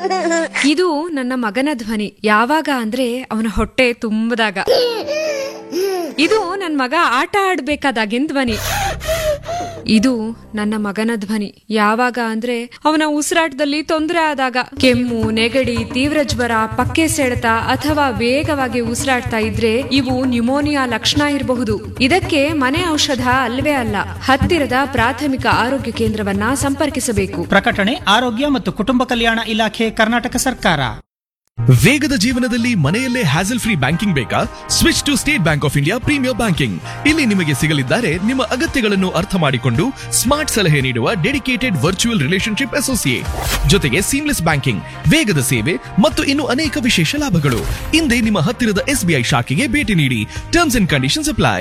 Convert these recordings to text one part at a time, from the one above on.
ಇದು ನನ್ನ ಮಗನ ಧ್ವನಿ. ಯಾವಾಗ ಅಂದ್ರೆ ಅವನ ಹೊಟ್ಟೆ ತುಂಬದಾಗ. ಇದು ನನ್ನ ಮಗ ಆಟ ಆಡ್ಬೇಕಾದಾಗಿನ ಧ್ವನಿ. ಇದು ನನ್ನ ಮಗನ ಧ್ವನಿ. ಯಾವಾಗ ಅಂದ್ರೆ ಅವನ ಉಸಿರಾಟದಲ್ಲಿ ತೊಂದರೆ ಆದಾಗ, ಕೆಮ್ಮು, ನೆಗಡಿ, ತೀವ್ರ ಜ್ವರ, ಪಕ್ಕೆ ಸೆಳೆತ ಅಥವಾ ವೇಗವಾಗಿ ಉಸಿರಾಡ್ತಾ ಇದ್ರೆ ಇವು ನ್ಯುಮೋನಿಯಾ ಲಕ್ಷಣ ಇರಬಹುದು. ಇದಕ್ಕೆ ಮನೆ ಔಷಧ ಅಲ್ವೇ ಅಲ್ಲ. ಹತ್ತಿರದ ಪ್ರಾಥಮಿಕ ಆರೋಗ್ಯ ಕೇಂದ್ರವನ್ನ ಸಂಪರ್ಕಿಸಬೇಕು. ಪ್ರಕಟಣೆ ಆರೋಗ್ಯ ಮತ್ತು ಕುಟುಂಬ ಕಲ್ಯಾಣ ಇಲಾಖೆ, ಕರ್ನಾಟಕ ಸರ್ಕಾರ. ವೇಗದ ಜೀವನದಲ್ಲಿ ಮನೆಯಲ್ಲೇ ಹ್ಯಾಸಲ್ ಫ್ರೀ ಬ್ಯಾಂಕಿಂಗ್ ಬೇಕಾ? Switch to state bank of India premier banking. ಇಲ್ಲಿ ನಿಮಗೆ ಸಿಗಲಿದ್ದಾರೆ ನಿಮ್ಮ ಅಗತ್ಯಗಳನ್ನು ಅರ್ಥ ಮಾಡಿಕೊಂಡು ಸ್ಮಾರ್ಟ್ ಸಲಹೆ ನೀಡುವ ಡೆಡಿಕೇಟೆಡ್ ವರ್ಚುವಲ್ ರಿಲೇಶನ್ಶಿಪ್ ಅಸೋಸಿಯೇಟ್, ಜೊತೆಗೆ ಸೀಮ್ಲೆಸ್ ಬ್ಯಾಂಕಿಂಗ್, ವೇಗದ ಸೇವೆ ಮತ್ತು ಇನ್ನು ಅನೇಕ ವಿಶೇಷ ಲಾಭಗಳು. ಇಂದೇ ನಿಮ್ಮ ಹತ್ತಿರದ SBI ಶಾಖೆಗೆ ಭೇಟಿ ನೀಡಿ. Terms and conditions apply.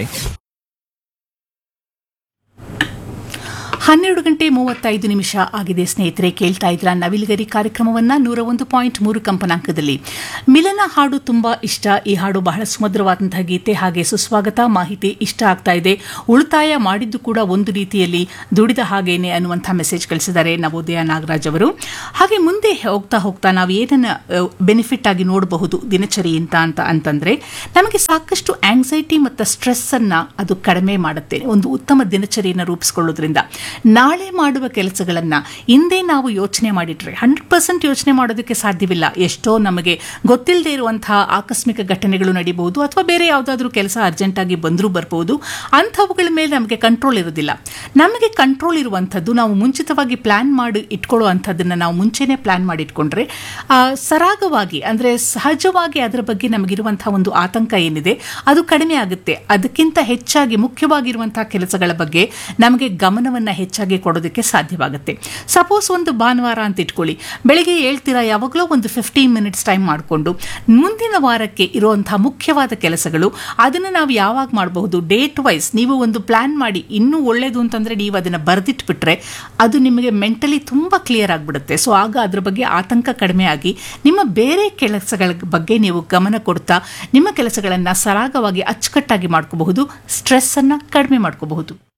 12:35 ಆಗಿದೆ ಸ್ನೇಹಿತರೆ. ಕೇಳ್ತಾ ಇದ್ರ ನವಿಲುಗರಿ ಕಾರ್ಯಕ್ರಮವನ್ನ 101.3 ಕಂಪನಾಂಕದಲ್ಲಿ. ಮಿಲನ ಹಾಡು ತುಂಬಾ ಇಷ್ಟ. ಈ ಹಾಡು ಬಹಳ ಸುಮಧುರವಾದಂತಹ ಗೀತೆ, ಹಾಗೆ ಸುಸ್ವಾಗತ. ಮಾಹಿತಿ ಇಷ್ಟ ಆಗ್ತಾ ಇದೆ. ಉಳಿತಾಯ ಮಾಡಿದ್ದು ಕೂಡ ಒಂದು ರೀತಿಯಲ್ಲಿ ದುಡಿದ ಹಾಗೇನೆ ಅನ್ನುವಂತಹ ಮೆಸೇಜ್ ಕಳಿಸಿದ್ದಾರೆ ನವೋದಯ ನಾಗರಾಜ್ ಅವರು. ಹಾಗೆ ಮುಂದೆ ಹೋಗ್ತಾ ಹೋಗ್ತಾ ನಾವು ಏನನ್ನ ಬೆನಿಫಿಟ್ ಆಗಿ ನೋಡಬಹುದು ದಿನಚರಿಯಿಂದ ಅಂತಂದ್ರೆ, ನಮಗೆ ಸಾಕಷ್ಟು ಆಂಗ್ಸೈಟಿ ಮತ್ತು ಸ್ಟ್ರೆಸ್ ಅನ್ನ ಅದು ಕಡಿಮೆ ಮಾಡುತ್ತೆ ಒಂದು ಉತ್ತಮ ದಿನಚರಿಯನ್ನು ರೂಪಿಸಿಕೊಳ್ಳೋದ್ರಿಂದ. ನಾಳೆ ಮಾಡುವ ಕೆಲಸಗಳನ್ನ ಇಂದೇ ನಾವು ಯೋಚನೆ ಮಾಡಿಟ್ರೆ 100% ಯೋಚನೆ ಮಾಡೋದಕ್ಕೆ ಸಾಧ್ಯವಿಲ್ಲ. ಎಷ್ಟೋ ನಮಗೆ ಗೊತ್ತಿಲ್ಲದೆ ಇರುವಂತಹ ಆಕಸ್ಮಿಕ ಘಟನೆಗಳು ನಡೀಬಹುದು, ಅಥವಾ ಬೇರೆ ಯಾವುದಾದ್ರೂ ಕೆಲಸ ಅರ್ಜೆಂಟ್ ಆಗಿ ಬಂದರೂ ಬರಬಹುದು. ಅಂಥವುಗಳ ಮೇಲೆ ನಮಗೆ ಕಂಟ್ರೋಲ್ ಇರೋದಿಲ್ಲ. ನಮಗೆ ಕಂಟ್ರೋಲ್ ಇರುವಂಥದ್ದು ನಾವು ಮುಂಚಿತವಾಗಿ ಪ್ಲಾನ್ ಮಾಡಿ ಇಟ್ಕೊಳ್ಳುವಂಥದ್ದನ್ನು ನಾವು ಮುಂಚೆನೇ ಪ್ಲಾನ್ ಮಾಡಿ ಇಟ್ಕೊಂಡ್ರೆ ಸರಾಗವಾಗಿ, ಅಂದರೆ ಸಹಜವಾಗಿ ಅದರ ಬಗ್ಗೆ ನಮಗಿರುವಂತಹ ಒಂದು ಆತಂಕ ಏನಿದೆ ಅದು ಕಡಿಮೆ ಆಗುತ್ತೆ. ಅದಕ್ಕಿಂತ ಹೆಚ್ಚಾಗಿ ಮುಖ್ಯವಾಗಿರುವಂತಹ ಕೆಲಸಗಳ ಬಗ್ಗೆ ನಮಗೆ ಗಮನವನ್ನು ಹೆಚ್ಚಾಗಿ ಕೊಡೋದಕ್ಕೆ ಸಾಧ್ಯವಾಗುತ್ತೆ. ಸಪೋಸ್ ಒಂದು ಭಾನುವಾರ ಅಂತ ಇಟ್ಕೊಳ್ಳಿ, ಬೆಳಿಗ್ಗೆ ಹೇಳ್ತೀರಾ, ಯಾವಾಗಲೂ ಒಂದು 15 ಮಿನಿಟ್ಸ್ ಟೈಮ್ ಮಾಡಿಕೊಂಡು ಮುಂದಿನ ವಾರಕ್ಕೆ ಇರುವಂತಹ ಮುಖ್ಯವಾದ ಕೆಲಸಗಳು ಅದನ್ನು ನಾವು ಯಾವಾಗ ಮಾಡಬಹುದು, ಡೇಟ್ ವೈಸ್ ನೀವು ಒಂದು ಪ್ಲಾನ್ ಮಾಡಿ. ಇನ್ನೂ ಒಳ್ಳೇದು ಅಂತಂದ್ರೆ ನೀವು ಅದನ್ನು ಬರೆದಿಟ್ಬಿಟ್ರೆ ಅದು ನಿಮಗೆ ಮೆಂಟಲಿ ತುಂಬಾ ಕ್ಲಿಯರ್ ಆಗಿಬಿಡುತ್ತೆ. ಸೊ ಆಗ ಅದ್ರ ಬಗ್ಗೆ ಆತಂಕ ಕಡಿಮೆ ಆಗಿ ನಿಮ್ಮ ಬೇರೆ ಕೆಲಸಗಳ ಬಗ್ಗೆ ನೀವು ಗಮನ ಕೊಡ್ತಾ ನಿಮ್ಮ ಕೆಲಸಗಳನ್ನು ಸರಾಗವಾಗಿ ಅಚ್ಚುಕಟ್ಟಾಗಿ ಮಾಡ್ಕೋಬಹುದು, ಸ್ಟ್ರೆಸ್ ಅನ್ನ ಕಡಿಮೆ ಮಾಡ್ಕೋಬಹುದು.